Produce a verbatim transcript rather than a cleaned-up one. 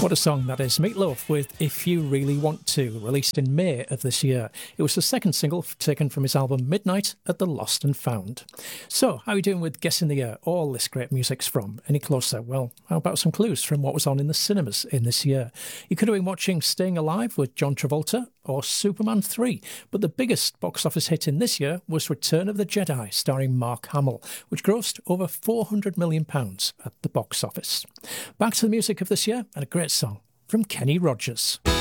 What a song that is. Meatloaf with If You Really Want To, released in May of this year. It was the second single taken from his album Midnight at the Lost and Found. So, how are you doing with guessing the year all this great music's from? Any closer? Well, how about some clues from what was on in the cinemas in this year? You could have been watching Staying Alive with John Travolta or Superman three, but the biggest box office hit in this year was Return of the Jedi, starring Mark Hamill, which grossed over four hundred million pounds at the box office. Back to the music of this year, and a great song from Kenny Rogers.